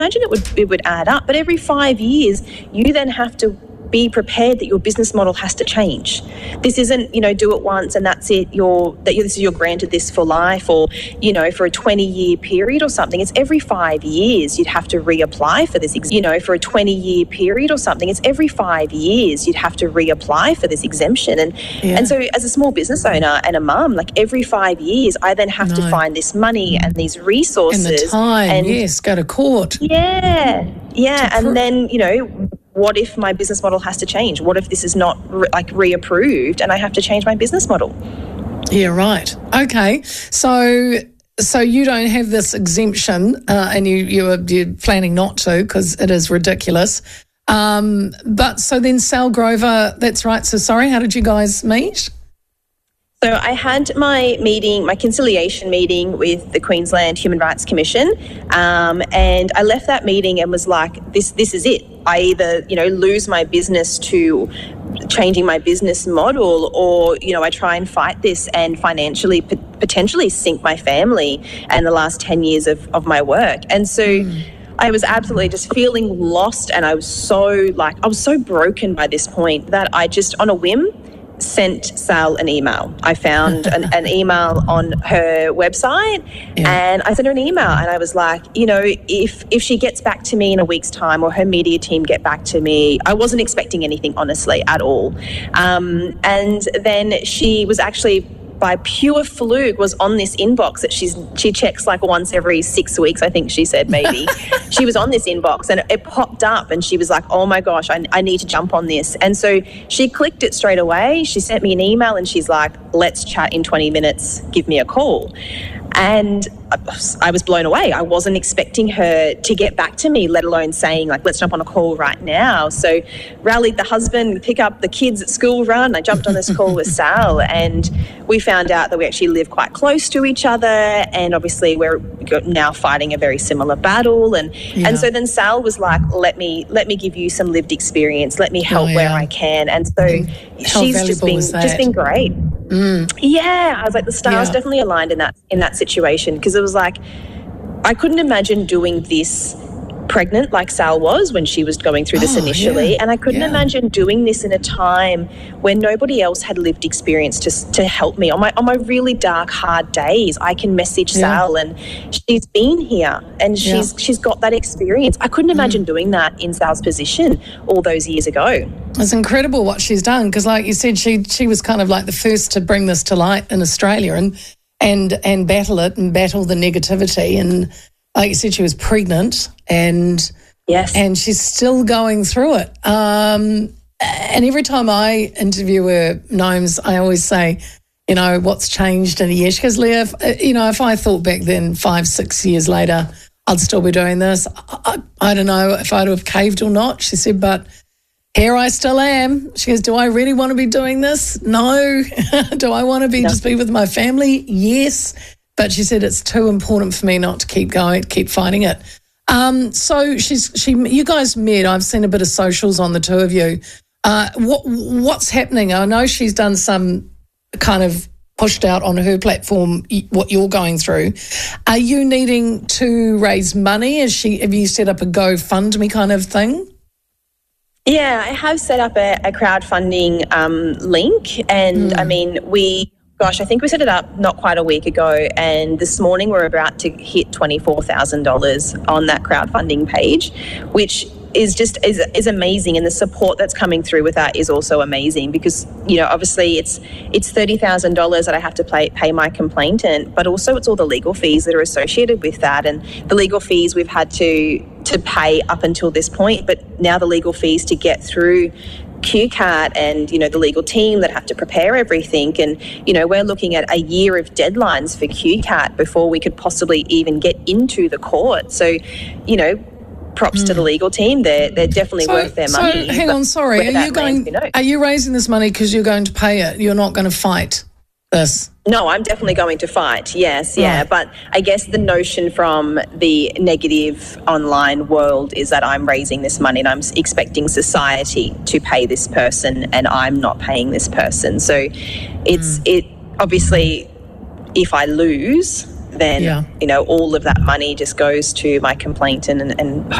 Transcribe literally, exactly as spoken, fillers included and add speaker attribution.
Speaker 1: imagine it would it would add up. But every five years, you then have to be prepared that your business model has to change. This isn't, you know, do it once and that's it. You're that you're, this is you're granted this for life, or you know, for a twenty-year period or something. It's every five years you'd have to reapply for this. You know, for a twenty-year period or something. It's every five years you'd have to reapply for this exemption. And yeah. and so, as a small business owner and a mum, like every five years, I then have no. to find this money and these resources
Speaker 2: and the time. And, yes, go to court.
Speaker 1: Yeah, yeah, to and pr- then you know. What if my business model has to change? What if this is not re- like reapproved and I have to change my business model?
Speaker 2: Yeah, right. Okay. So so you don't have this exemption uh, and you, you're, you're planning not to because it is ridiculous. Um, but so then Sal Grover, that's right. So sorry, how did you guys meet?
Speaker 1: So I had my meeting, my conciliation meeting with the Queensland Human Rights Commission, um, and I left that meeting and was like, this this is it. I either, you know, lose my business to changing my business model, or, you know, I try and fight this and financially p- potentially sink my family and the last ten years of, of my work. And so mm. I was absolutely just feeling lost, and I was so like, I was so broken by this point that I just, on a whim, sent Sal an email. I found an, an email on her website yeah. and I sent her an email and I was like, you know, if if she gets back to me in a week's time, or her media team get back to me, I wasn't expecting anything, honestly, at all. Um, and then she was actually, by pure fluke, was on this inbox that she's she checks like once every six weeks, I think she said, maybe. She was on this inbox and it popped up and she was like, oh my gosh, I, I need to jump on this. And so she clicked it straight away. She sent me an email and she's like, let's chat in twenty minutes, give me a call. And I was blown away. I wasn't expecting her to get back to me, let alone saying, like, let's jump on a call right now. So rallied the husband, pick up the kids at school run. I jumped on this call with Sal, and we found out that we actually live quite close to each other, and obviously we're now fighting a very similar battle. And yeah. and so then Sal was like, let me let me give you some lived experience. Let me help oh, yeah. where I can. And so
Speaker 2: How
Speaker 1: she's just been just been great.
Speaker 2: Mm.
Speaker 1: Yeah, I was like, the stars
Speaker 2: Yeah.
Speaker 1: definitely aligned in that in that situation, because it was like, I couldn't imagine doing this pregnant like Sal was when she was going through this
Speaker 2: Oh,
Speaker 1: initially,
Speaker 2: yeah.
Speaker 1: and I couldn't
Speaker 2: Yeah.
Speaker 1: imagine doing this in a time when nobody else had lived experience to to help me on my on my really dark, hard days. I can message
Speaker 2: Yeah.
Speaker 1: Sal, and she's been here and she's
Speaker 2: Yeah.
Speaker 1: she's got that experience. I couldn't imagine mm. doing that in Sal's position all those years ago.
Speaker 2: It's incredible what she's done, because like you said, she she was kind of like the first to bring this to light in Australia and and and battle it and battle the negativity. And like you said, she was pregnant and
Speaker 1: yes,
Speaker 2: and she's still going through it. Um, and every time I interview her, Gnomes, I always say, you know, what's changed in a year? She goes, Leah, if, you know, if I thought back then five, six years later, I'd still be doing this. I, I, I don't know if I'd have caved or not, she said, but here I still am. She goes, do I really want to be doing this? No. Do I want to be
Speaker 1: no.
Speaker 2: just be with my family? Yes. But she said it's too important for me not to keep going, keep fighting it. Um, so she's she. You guys met. I've seen a bit of socials on the two of you. Uh, what what's happening? I know she's done some kind of pushed out on her platform what you're going through. Are you needing to raise money? Is she? Have you set up a GoFundMe kind of thing?
Speaker 1: Yeah, I have set up a, a crowdfunding um, link, and mm. I mean, we, gosh, I think we set it up not quite a week ago, and this morning we're about to hit twenty-four thousand dollars on that crowdfunding page, which is just is is amazing, and the support that's coming through with that is also amazing, because, you know, obviously it's it's thirty thousand dollars that I have to pay, pay my complainant, but also it's all the legal fees that are associated with that, and the legal fees we've had to to pay up until this point, but now the legal fees to get through Q CAT and, you know, the legal team that have to prepare everything. And, you know, we're looking at a year of deadlines for Q CAT before we could possibly even get into the court. So, you know, props mm. to the legal team. They're, they're definitely
Speaker 2: so,
Speaker 1: worth their
Speaker 2: so
Speaker 1: money.
Speaker 2: hang on, sorry. Are you going, lands, are you raising this money because you're going to pay it? You're not going to fight this?
Speaker 1: No, I'm definitely going to fight, yes, yeah.
Speaker 2: Right.
Speaker 1: But I guess the notion from the negative online world is that I'm raising this money and I'm expecting society to pay this person and I'm not paying this person. So it's mm. it obviously, if I lose, then,
Speaker 2: Yeah.
Speaker 1: you know, all of that money just goes to my complaint and, and